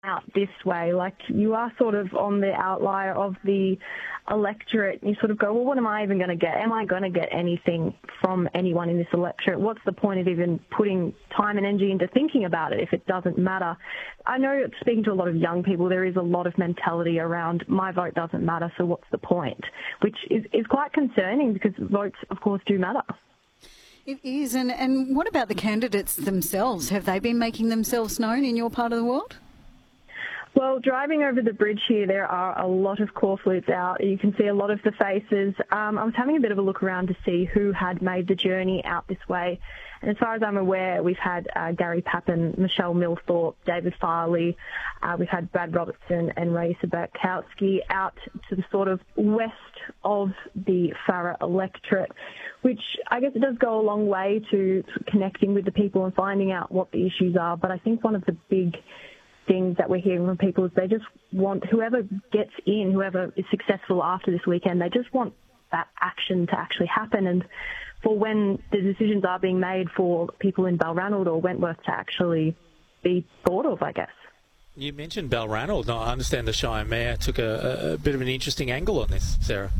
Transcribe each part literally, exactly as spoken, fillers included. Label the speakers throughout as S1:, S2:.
S1: out this way. Like, you are sort of on the outlier of the electorate. You sort of go, well, what am I even going to get? Am I going to get anything from anyone in this electorate? What's the point of even putting time and energy into thinking about it if it doesn't matter? I know, speaking to a lot of young people, there is a lot of mentality around my vote doesn't matter, so what's the point? Which is, is quite concerning, because votes, of course, do matter.
S2: It is. And, and what about the candidates themselves? Have they been making themselves known in your part of the world?
S1: Well, driving over the bridge here, there are a lot of corflutes out. You can see a lot of the faces. Um, I was having a bit of a look around to see who had made the journey out this way. And as far as I'm aware, we've had uh, Gary Pappen, Michelle Millthorpe, David Farley. Uh, we've had Brad Robertson and Raisa Berkowski out to the sort of west of the Farrer electorate, which I guess it does go a long way to connecting with the people and finding out what the issues are. But I think one of the big things that we're hearing from people is they just want, whoever gets in, whoever is successful after this weekend, they just want that action to actually happen, and for when the decisions are being made for people in Balranald or Wentworth to actually be thought of, I guess.
S3: You mentioned Balranald. Now, I understand the Shire Mayor took a, a bit of an interesting angle on this, Sarah.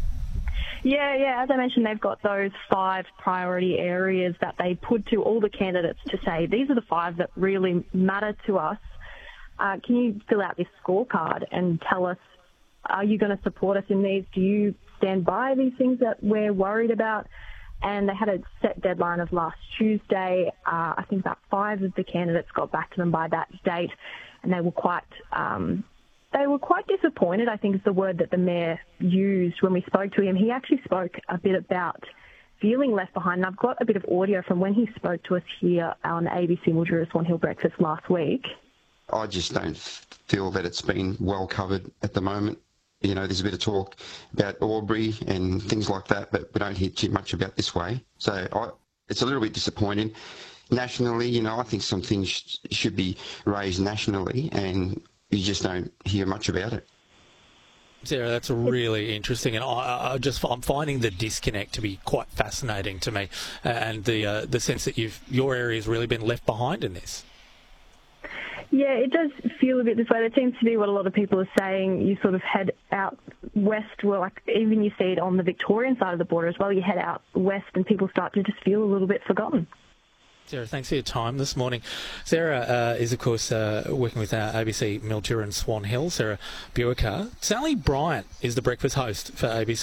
S1: Yeah, yeah. As I mentioned, they've got those five priority areas that they put to all the candidates to say, these are the five that really matter to us. Uh, can you fill out this scorecard and tell us, are you going to support us in these? Do you stand by these things that we're worried about? And they had a set deadline of last Tuesday. Uh, I think about five of the candidates got back to them by that date, and they were quite um, they were quite disappointed, I think is the word that the mayor used when we spoke to him. He actually spoke a bit about feeling left behind. And I've got a bit of audio from when he spoke to us here on A B C Mildura Swan Hill Breakfast last week.
S4: I just don't feel that it's been well covered at the moment. You know, there's a bit of talk about Albury and things like that, but we don't hear too much about this way. So I, it's a little bit disappointing. Nationally, you know, I think some things sh- should be raised nationally, and you just don't hear much about it.
S3: Sarah, that's really interesting, and I, I just I'm finding the disconnect to be quite fascinating to me, and the uh, the sense that you've your area has really been left behind in this.
S1: Yeah, it does feel a bit this way. That seems to be what a lot of people are saying. You sort of head out west, well, like even you see it on the Victorian side of the border as well. You head out west and people start to just feel a little bit forgotten.
S3: Sarah, thanks for your time this morning. Sarah uh, is, of course, uh, working with our A B C Mildura and Swan Hill, Sarah Buicker. Sally Bryant is the breakfast host for A B C.